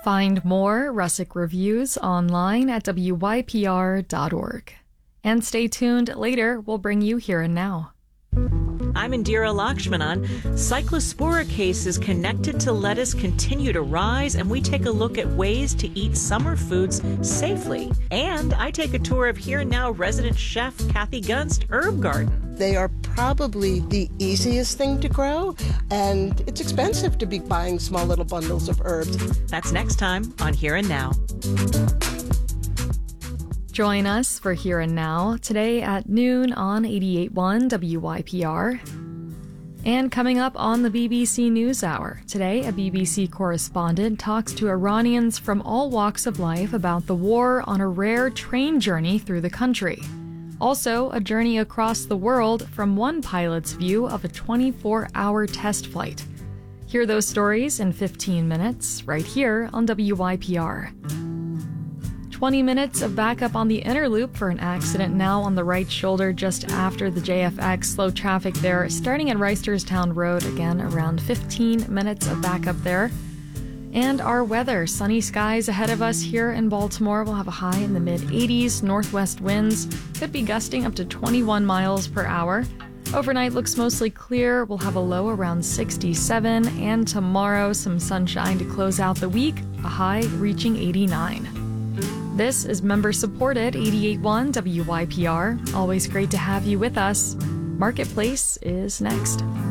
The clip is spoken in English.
Find more Russick reviews online at wypr.org. And stay tuned. Later, we'll bring you Here and Now. I'm Indira Lakshmanan. Cyclospora cases connected to lettuce continue to rise, and we take a look at ways to eat summer foods safely. And I take a tour of Here and Now resident chef Kathy Gunst herb garden. They are probably the easiest thing to grow, and it's expensive to be buying small little bundles of herbs. That's next time on Here and Now. Join us for Here and Now today at noon on 88.1 WYPR. And coming up on the BBC NewsHour, today a BBC correspondent talks to Iranians from all walks of life about the war on a rare train journey through the country. Also, a journey across the world from one pilot's view of a 24-hour test flight. Hear those stories in 15 minutes right here on WYPR. 20 minutes of backup on the inner loop for an accident now on the right shoulder just after the JFX. Slow traffic there starting at Reisterstown Road. Again, around 15 minutes of backup there. And our weather, sunny skies ahead of us here in Baltimore. We'll have a high in the mid-80s. Northwest winds could be gusting up to 21 miles per hour. Overnight looks mostly clear. We'll have a low around 67. And tomorrow, some sunshine to close out the week, a high reaching 89. This is member-supported 88.1 WYPR. Always great to have you with us. Marketplace is next.